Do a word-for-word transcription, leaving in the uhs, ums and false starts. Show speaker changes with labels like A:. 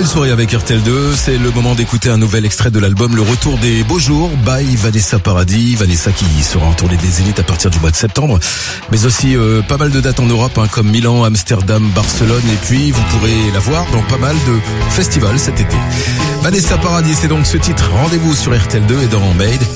A: Belle soirée avec R T L deux, c'est le moment d'écouter un nouvel extrait de l'album Le Retour des Beaux Jours by Vanessa Paradis. Vanessa qui sera en tournée des Zéniths à partir du mois de septembre, mais aussi euh, pas mal de dates en Europe, hein, comme Milan, Amsterdam, Barcelone, et puis vous pourrez la voir dans pas mal de festivals cet été. Vanessa Paradis, c'est donc ce titre. Rendez-vous sur R T L deux et dans Made.